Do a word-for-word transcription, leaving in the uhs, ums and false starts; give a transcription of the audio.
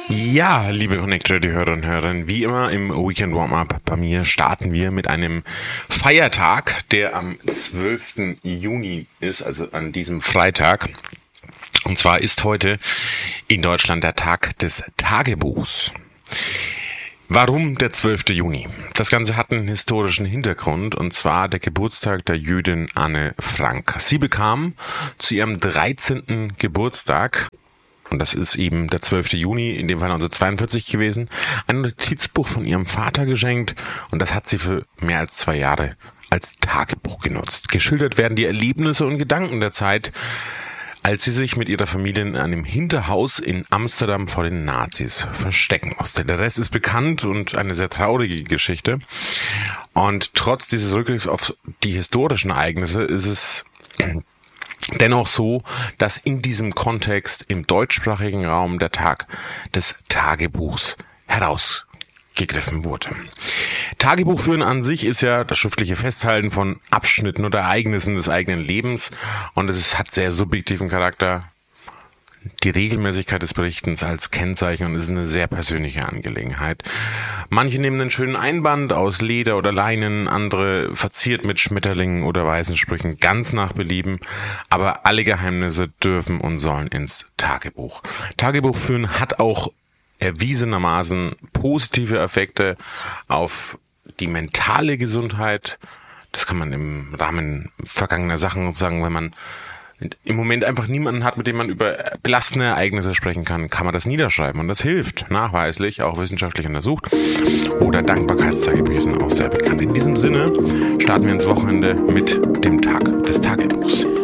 Ja, liebe Connect-Radio-Hörer und Hörerinnen, wie immer im Weekend Warm-Up bei mir starten wir mit einem Feiertag, der am zwölften Juni ist, also an diesem Freitag. Und zwar ist heute in Deutschland der Tag des Tagebuchs. Warum der zwölfte Juni? Das Ganze hat einen historischen Hintergrund, und zwar der Geburtstag der Jüdin Anne Frank. Sie bekam zu ihrem dreizehnten Geburtstag, und das ist eben der zwölfte Juni, in dem Fall neunzehnhundertzweiundvierzig gewesen, ein Notizbuch von ihrem Vater geschenkt, und das hat sie für mehr als zwei Jahre als Tagebuch genutzt. Geschildert werden die Erlebnisse und Gedanken der Zeit, als sie sich mit ihrer Familie in einem Hinterhaus in Amsterdam vor den Nazis verstecken musste. Der Rest ist bekannt und eine sehr traurige Geschichte. Und trotz dieses Rückblicks auf die historischen Ereignisse ist es dennoch so, dass in diesem Kontext im deutschsprachigen Raum der Tag des Tagebuchs herausgegriffen wurde. Tagebuchführen an sich ist ja das schriftliche Festhalten von Abschnitten oder Ereignissen des eigenen Lebens, und es hat sehr subjektiven Charakter. Die Regelmäßigkeit des Berichtens als Kennzeichen, und es ist eine sehr persönliche Angelegenheit. Manche nehmen einen schönen Einband aus Leder oder Leinen, andere verziert mit Schmetterlingen oder weißen Sprüchen, ganz nach Belieben, aber alle Geheimnisse dürfen und sollen ins Tagebuch. Tagebuchführen hat auch erwiesenermaßen positive Effekte auf die mentale Gesundheit. Das kann man im Rahmen vergangener Sachen sagen, wenn man im Moment einfach niemanden hat, mit dem man über belastende Ereignisse sprechen kann, kann man das niederschreiben, und das hilft nachweislich, auch wissenschaftlich untersucht. Oder Dankbarkeitstagebücher sind auch sehr bekannt. In diesem Sinne starten wir ins Wochenende mit dem Tag des Tagebuchs.